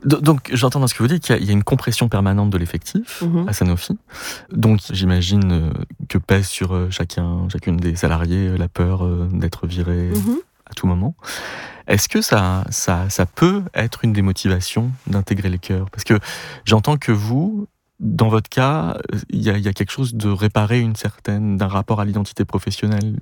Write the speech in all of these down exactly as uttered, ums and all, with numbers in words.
Do- Donc, j'entends dans ce que vous dites qu'il y a, il y a une compression permanente de l'effectif Mhm. à Sanofi. Donc, j'imagine euh, que pèse sur euh, chacun, chacune des salariés euh, la peur euh, d'être viré Mhm. à tout moment. Est-ce que ça, ça, ça peut être une des motivations d'intégrer les chœurs? Parce que j'entends que vous, dans votre cas, il y a, il y a quelque chose de réparer une certaine, d'un rapport à l'identité professionnelle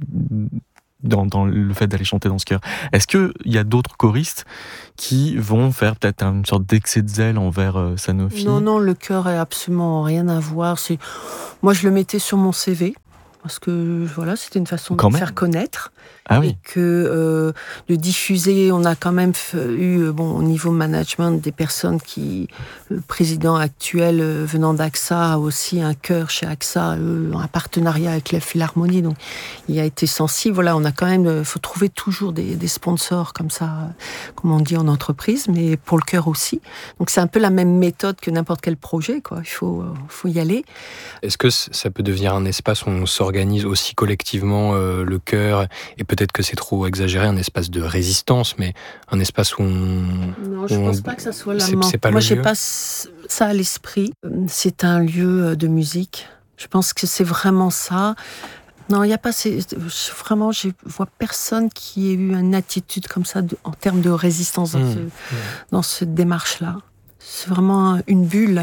dans, dans le fait d'aller chanter dans ce chœur. Est-ce qu'il y a d'autres choristes qui vont faire peut-être une sorte d'excès de zèle envers euh, Sanofi? Non, non, le chœur a absolument rien à voir. C'est... Moi, je le mettais sur mon C V. Parce que voilà, c'était une façon de Quand me même. faire connaître. Ah Et oui. que euh, de diffuser, on a quand même f- eu, euh, bon, au niveau management, des personnes qui, le président actuel euh, venant d'AXA a aussi un chœur chez AXA, eux, un partenariat avec la Philharmonie, donc il a été sensible. Voilà, on a quand même, il faut trouver toujours des, des sponsors comme ça, euh, comme on dit en entreprise, mais pour le chœur aussi. Donc c'est un peu la même méthode que n'importe quel projet, quoi. Il faut, euh, faut y aller. Est-ce que c- ça peut devenir un espace où on s'organise aussi collectivement euh, le chœur, et peut-être que c'est trop exagéré, un espace de résistance, mais un espace où on... Non, je on- pense pas que ça soit la c'est- main. c'est pas Moi, le j'ai lieu. pas s- ça à l'esprit. C'est un lieu de musique. Je pense que c'est vraiment ça. Non, il y a pas. C'est, je- vraiment, je vois personne qui ait eu une attitude comme ça de- en termes de résistance dans, Mmh. ce, dans cette démarche-là. C'est vraiment une bulle,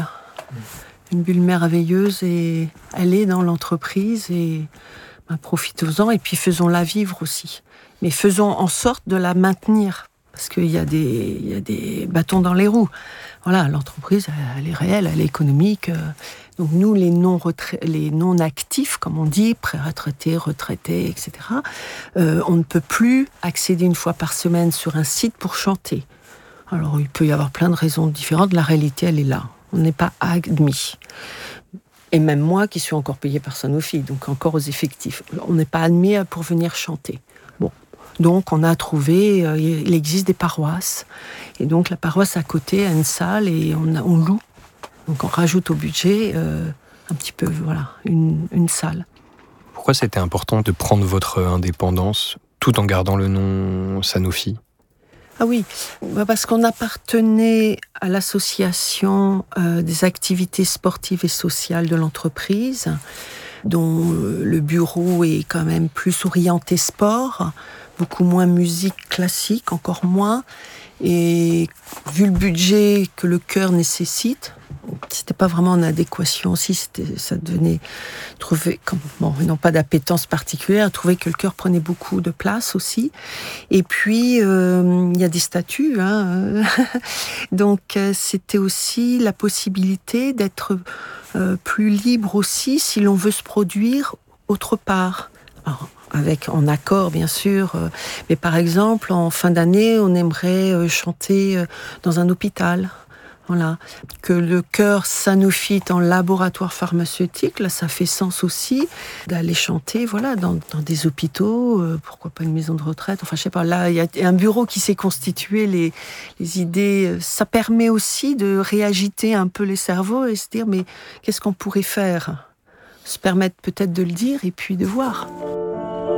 une bulle merveilleuse, et elle est dans l'entreprise, et ben, profitons-en et puis faisons-la vivre aussi. Mais faisons en sorte de la maintenir. Parce qu'il y a des, il y a des bâtons dans les roues. Voilà, l'entreprise, elle est réelle, elle est économique. Donc nous, les non les non actifs, comme on dit, pré-retraités, retraités, et cetera. Euh, on ne peut plus accéder une fois par semaine sur un site pour chanter. Alors il peut y avoir plein de raisons différentes. La réalité, elle est là. On n'est pas admis. Et même moi, qui suis encore payée par Sanofi, donc encore aux effectifs, on n'est pas admis pour venir chanter. Bon. Donc, on a trouvé, euh, il existe des paroisses. Et donc, la paroisse à côté a une salle et on, a, on loue. Donc, on rajoute au budget euh, un petit peu, voilà, une, une salle. Pourquoi c'était important de prendre votre indépendance tout en gardant le nom Sanofi? Ah oui, parce qu'on appartenait à l'association euh, des activités sportives et sociales de l'entreprise, dont euh, le bureau est quand même plus orienté sport, beaucoup moins musique classique, encore moins. Et vu le budget que le chœur nécessite, c'était pas vraiment en adéquation aussi, c'était, ça devenait trouver, comme, bon, ils n'ont pas d'appétence particulière, trouver que le chœur prenait beaucoup de place aussi. Et puis, euh, il y a des statuts, hein, donc euh, c'était aussi la possibilité d'être euh, plus libre aussi si l'on veut se produire autre part. Alors, avec, en accord, bien sûr. Euh, mais par exemple, en fin d'année, on aimerait euh, chanter euh, dans un hôpital. Voilà. Que le chœur Sanofi est en laboratoire pharmaceutique, là, ça fait sens aussi d'aller chanter, voilà, dans, dans des hôpitaux, euh, pourquoi pas une maison de retraite. Enfin, je sais pas. Là, il y a un bureau qui s'est constitué, les, les idées. Ça permet aussi de réagiter un peu les cerveaux et se dire, mais qu'est-ce qu'on pourrait faire ? Se permettre peut-être de le dire et puis de voir.